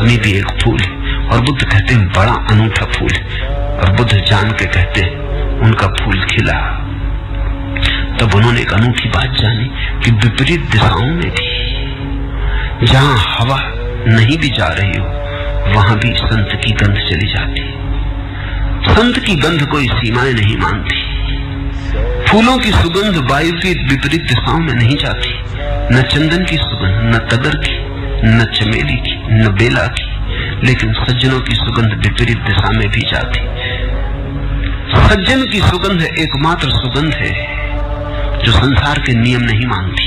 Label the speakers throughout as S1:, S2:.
S1: आदमी भी एक फूल है। और बुद्ध कहते हैं बड़ा अनूठा फूल है। और बुद्ध जान के कहते हैं उनका फूल खिला। तब उन्होंने एक अनूठी बात जानी कि विपरीत दिशाओं में भी, जहां हवा नहीं भी जा रही हो, वहां भी संत की गंध चली जाती। संत की गंध कोई सीमाएं नहीं मानती। फूलों की सुगंध वायु की विपरीत दिशाओं में नहीं जाती। न चंदन की सुगंध, न तगर की, न चमेली की, न बेला की, लेकिन सज्जनों की सुगंध विपरीत दिशा में भी जाती। सज्जन की सुगंध एकमात्र सुगंध है जो संसार के नियम नहीं मानती,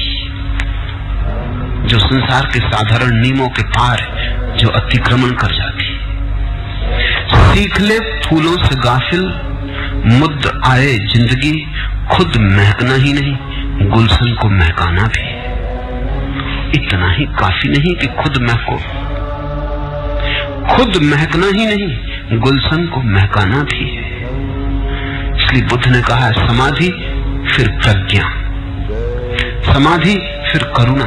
S1: जो संसार के साधारण नियमों के पार, जो अतिक्रमण कर जाती। सीख ले फूलों से गाफिल, मुद्द आए जिंदगी, खुद महकना ही नहीं गुलशन को महकाना भी। इतना ही काफी नहीं कि खुद महको, खुद महकना ही नहीं गुलशन को महकाना भी है। इसलिए बुद्ध ने कहा है समाधि फिर प्रज्ञा, समाधि फिर करुणा।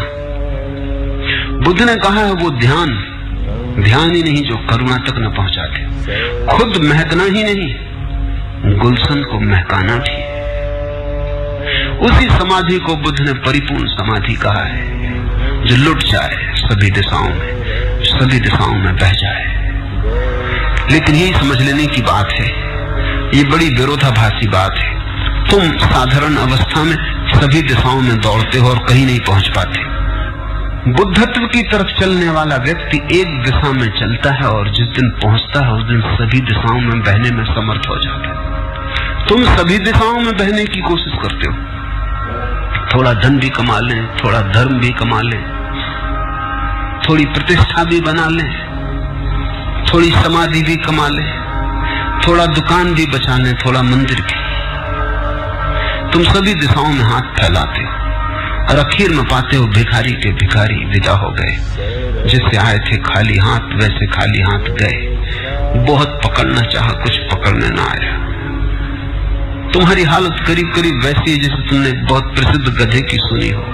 S1: बुद्ध ने कहा है वो ध्यान, ध्यान ही नहीं जो करुणा तक न पहुंचाते। खुद महकना ही नहीं गुलशन को महकाना भी है। उसी समाधि को बुद्ध ने परिपूर्ण समाधि कहा है, जो लुट जाए सभी दिशाओं में, सभी दिशाओं में बह जाए। लेकिन यही समझ लेने की बात है, ये बड़ी विरोधाभासी बात है। तुम साधारण अवस्था में सभी दिशाओं में दौड़ते हो और कहीं नहीं पहुंच पाते। बुद्धत्व की तरफ चलने वाला व्यक्ति एक दिशा में चलता है और जिस दिन पहुंचता है उस दिन सभी दिशाओं में बहने में समर्थ हो जाता है। तुम सभी दिशाओं में बहने की कोशिश करते हो। थोड़ा धन भी कमा लें, थोड़ा धर्म भी कमा लें, थोड़ी प्रतिष्ठा भी बना लें, थोड़ी समाधि भी कमा लें, थोड़ा दुकान भी बचा लें, थोड़ा मंदिर भी। तुम सभी दिशाओं में हाथ फैलाते हो और आखिर में पाते हो भिखारी के भिखारी विदा हो गए। जिससे आए थे खाली हाथ वैसे खाली हाथ गए। बहुत पकड़ना चाहा, कुछ पकड़ने ना आया। तुम्हारी हालत करीब करीब वैसी है जैसे तुमने बहुत प्रसिद्ध गधे की सुनी हो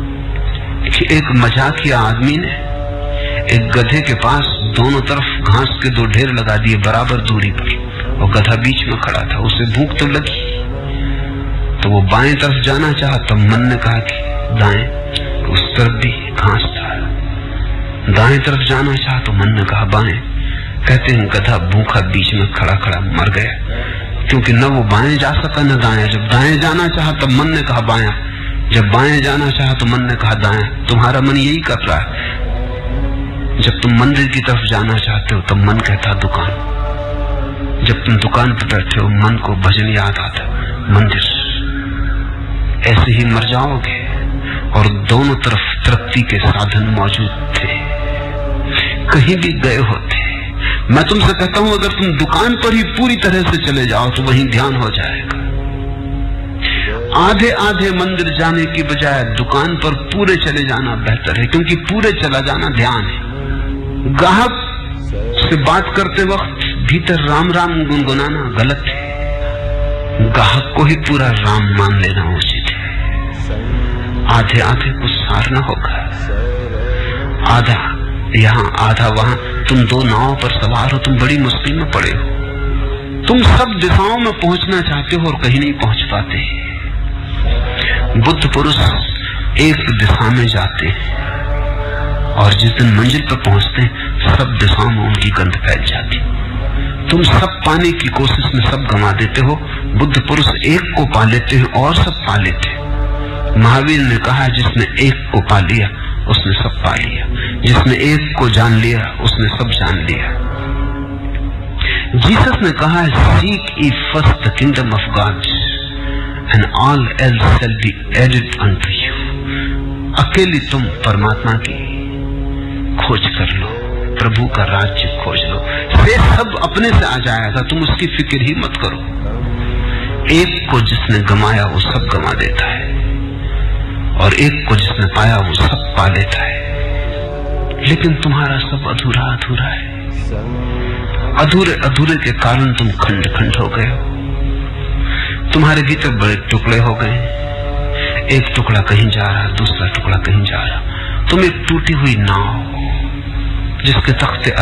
S1: कि एक मजाकिया आदमी ने एक गधे के पास दोनों तरफ घास के दो ढेर लगा दिए बराबर दूरी पर, और गधा बीच में खड़ा था। उसे भूख तो लगी, तो वो बाएं तरफ जाना चाहा, तब मन ने कहा कि दाएं, उस तरफ भी घास था। दाएं तरफ जाना चाहा तो मन ने कहा बाएं। कहते हैं गधा भूखा बीच में खड़ा खड़ा मर गया, क्योंकि न वो बाएं जा सका न दाएं। जब दाएं जाना चाहा तब मन ने कहा बायां, जब बाएं जाना चाहा तो मन ने कहा दाएं। तुम्हारा मन यही कर रहा है। जब तुम मंदिर की तरफ जाना चाहते हो तब मन कहता दुकान, जब तुम दुकान पर बैठे हो मन को भजन याद आता मंदिर। ऐसे ही मर जाओगे। और दोनों तरफ तृप्ति के साधन मौजूद थे, कहीं भी गए होते। मैं तुमसे कहता हूं अगर तुम दुकान पर ही पूरी तरह से चले जाओ तो वहीं ध्यान हो जाएगा। आधे आधे मंदिर जाने की बजाय दुकान पर पूरे चले जाना बेहतर है, क्योंकि पूरे चला जाना ध्यान है। ग्राहक से बात करते वक्त भीतर राम राम गुनगुनाना गलत है। ग्राहक को ही पूरा राम मान लेना उचित है। आधे आधे को सारना होगा। आधा यहाँ आधा वहां। तुम दो नावों पर सवार हो, तुम बड़ी मुश्किल में पड़े हो। तुम सब दिशाओं में पहुंचना चाहते हो और कहीं नहीं पहुंच पाते। बुद्ध पुरुष एक दिशा में जाते हैं और जिस दिन मंजिल पर पहुंचते हैं सब दिशाओं में उनकी गंध फैल जाती। तुम सब पाने की कोशिश में सब गंवा देते हो। बुद्ध पुरुष एक को पा लेते हैं और सब पा लेते हैं। महावीर ने कहा जिसने एक को पा लिया उसने सब पा लिया, जिसने एक को जान लिया उसने सब जान लिया। जीसस ने कहा है seek ye first the kingdom of God and all else shall be added unto you। अकेली तुम परमात्मा की खोज कर लो, प्रभु का राज्य खोज लो, से सब अपने से आ जाएगा। तुम उसकी फिक्र ही मत करो। एक को जिसने गमाया वो सब गमा देता है और एक को जिसने पाया वो सब पा लेता है। लेकिन तुम्हारा सब अधूरा अधूरा है। अधूरे अधूरे के कारण तुम खंड खंड हो गए हो। तुम्हारे भीतर बड़े टुकड़े हो गए। एक टुकड़ा कहीं जा रहा, दूसरा टुकड़ा कहीं जा रहा। तुम एक टूटी हुई नाव जिसके तख्ते